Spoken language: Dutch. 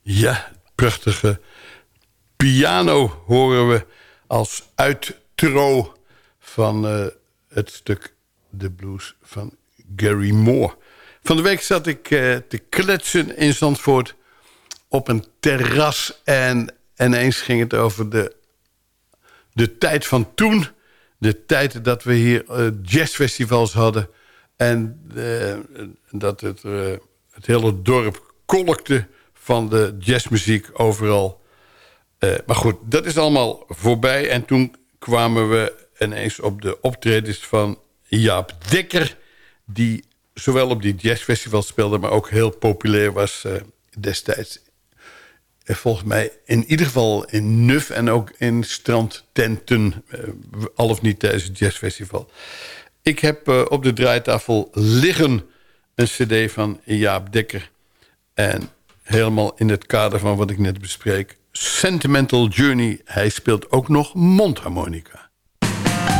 Ja, prachtige piano horen we als uittro van het stuk The Blues van Gary Moore. Van de week zat ik te kletsen in Zandvoort op een terras en ineens ging het over de tijd van toen. De tijd dat we hier jazzfestivals hadden en dat het hele dorp kolkte van de jazzmuziek overal. Maar goed, dat is allemaal voorbij. En toen kwamen we ineens op de optredens van Jaap Dekker, die zowel op die jazzfestivals speelde, maar ook heel populair was destijds. Volgens mij in ieder geval in Nuf en ook in strandtenten, al of niet tijdens het jazzfestival. Ik heb op de draaitafel liggen een cd van Jaap Dekker. En helemaal in het kader van wat ik net bespreek, Sentimental Journey. Hij speelt ook nog mondharmonica.